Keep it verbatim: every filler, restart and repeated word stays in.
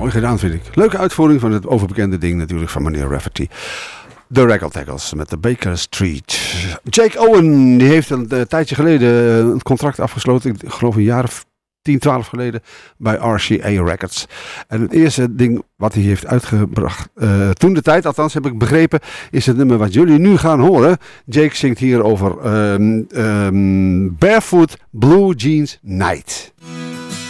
Mooi gedaan, vind ik. Leuke uitvoering van het overbekende ding natuurlijk van meneer Rafferty. De Record Tackles met de Baker Street. Jake Owen, die heeft een uh, tijdje geleden een contract afgesloten. Ik geloof een jaar of tien, twaalf geleden bij R C A Records. En het eerste ding wat hij heeft uitgebracht, uh, toen de tijd althans heb ik begrepen, is het nummer wat jullie nu gaan horen. Jake zingt hier over um, um, Barefoot Blue Jeans Night.